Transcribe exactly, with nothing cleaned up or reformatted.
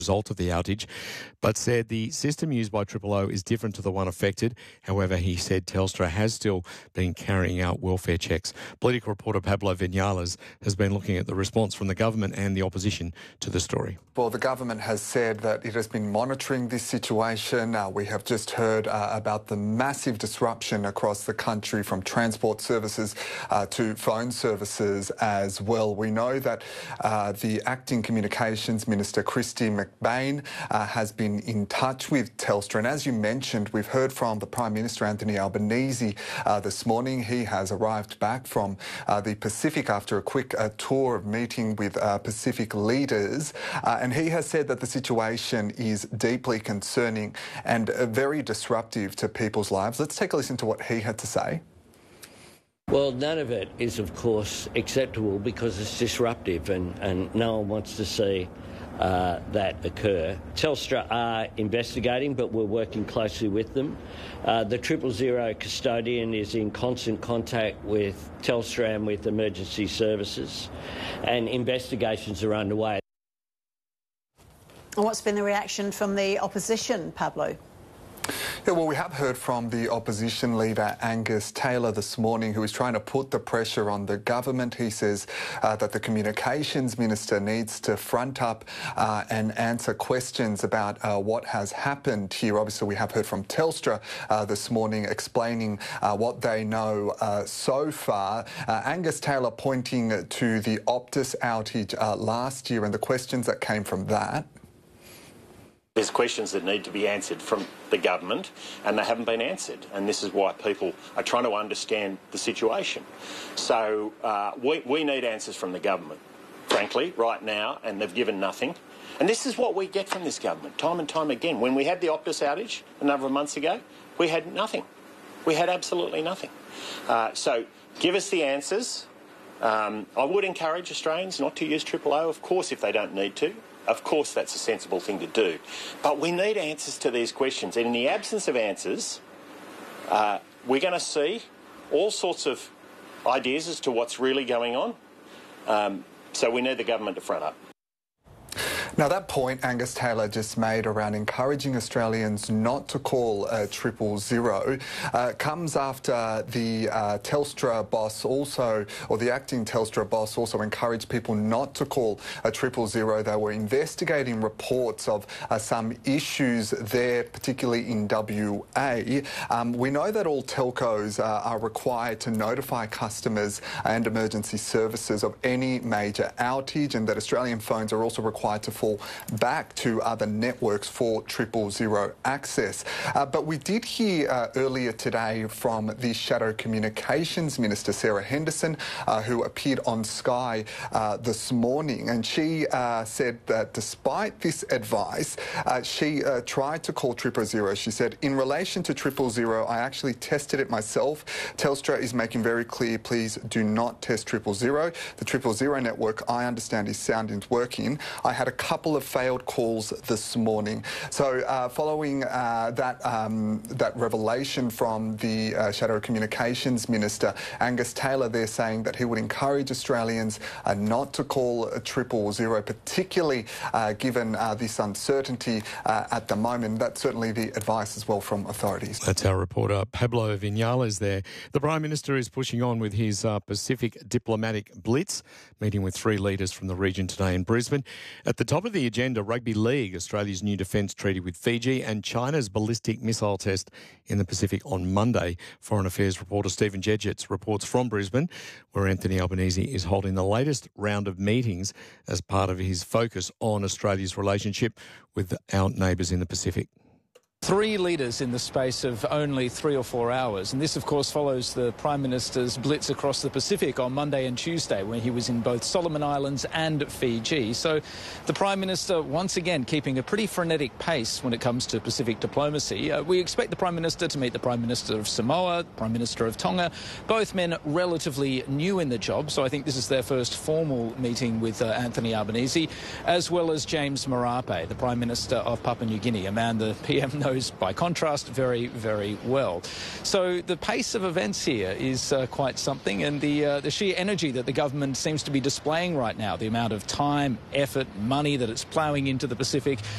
result of the outage, but said the system used by Triple O is different to the one affected. However, he said Telstra has still been carrying out welfare checks. Political reporter Pablo Vinales has been looking at the response from the government and the opposition to the story. Well, the government has said that it has been monitoring this situation. Uh, we have just heard uh, about the massive disruption across the country from transport services uh, to phone services as well. We know that uh, the acting communications minister, Kristy McBain, uh, has been in touch with Telstra. And as you mentioned, we've heard from the Prime Minister, Anthony Albanese, uh, this morning. He has arrived back from uh, the Pacific after a quick uh, tour of meeting with uh, Pacific leaders. Uh, and he has said that the situation is deeply concerning and uh, very disruptive to people's lives. Let's take a listen to what he had to say. Well, none of it is, of course, acceptable because it's disruptive and, and no one wants to see uh, that occur. Telstra are investigating, but we're working closely with them. Uh, the Triple Zero custodian is in constant contact with Telstra and with emergency services, and investigations are underway. And what's been the reaction from the opposition, Pablo? Yeah, well, we have heard from the opposition leader Angus Taylor this morning, who is trying to put the pressure on the government. He says uh, that the communications minister needs to front up uh, and answer questions about uh, what has happened here. Obviously, we have heard from Telstra uh, this morning explaining uh, what they know uh, so far. Uh, Angus Taylor pointing to the Optus outage uh, last year and the questions that came from that. There's questions that need to be answered from the government and they haven't been answered, and this is why people are trying to understand the situation. So uh, we, we need answers from the government, frankly, right now, and they've given nothing. And this is what we get from this government, time and time again. When we had the Optus outage a number of months ago, we had nothing. We had absolutely nothing. Uh, so give us the answers. Um, I would encourage Australians not to use Triple O, of course, if they don't need to. Of course, that's a sensible thing to do. But we need answers to these questions. And in the absence of answers, uh, we're going to see all sorts of ideas as to what's really going on. Um, so we need the government to front up. Now, that point Angus Taylor just made around encouraging Australians not to call uh, triple zero uh, comes after the uh, Telstra boss also, or the acting Telstra boss also encouraged people not to call a triple zero. They were investigating reports of uh, some issues there, particularly in W A. Um, we know that all telcos uh, are required to notify customers and emergency services of any major outage, and that Australian phones are also required to fall back to other networks for triple zero access. Uh, but we did hear uh, earlier today from the Shadow Communications Minister, Sarah Henderson, uh, who appeared on Sky uh, this morning, and she uh, said that despite this advice, uh, she uh, tried to call triple zero. She said, in relation to triple zero, I actually tested it myself. Telstra is making very clear, please do not test triple zero. The triple zero network, I understand, is sound and working. I had a couple of failed calls this morning. So uh, following uh, that um, that revelation from the uh, Shadow Communications Minister, Angus Taylor, there saying that he would encourage Australians uh, not to call a triple zero, particularly uh, given uh, this uncertainty uh, at the moment. That's certainly the advice as well from authorities. That's our reporter Pablo Vinales there. The Prime Minister is pushing on with his uh, Pacific diplomatic blitz, meeting with three leaders from the region today in Brisbane. At the top of the agenda, Rugby League, Australia's new defence treaty with Fiji, and China's ballistic missile test in the Pacific on Monday. Foreign Affairs reporter Stephen Jedgetts reports from Brisbane, where Anthony Albanese is holding the latest round of meetings as part of his focus on Australia's relationship with our neighbours in the Pacific. Three leaders in the space of only three or four hours. And this, of course, follows the Prime Minister's blitz across the Pacific on Monday and Tuesday, when he was in both Solomon Islands and Fiji. So the Prime Minister, once again, keeping a pretty frenetic pace when it comes to Pacific diplomacy. Uh, we expect the Prime Minister to meet the Prime Minister of Samoa, the Prime Minister of Tonga, both men relatively new in the job. So I think this is their first formal meeting with uh, Anthony Albanese, as well as James Marape, the Prime Minister of Papua New Guinea, a man the P M knows knows, by contrast, very, very well. So the pace of events here is uh, quite something, and the, uh, the sheer energy that the government seems to be displaying right now, the amount of time, effort, money that it's ploughing into the Pacific,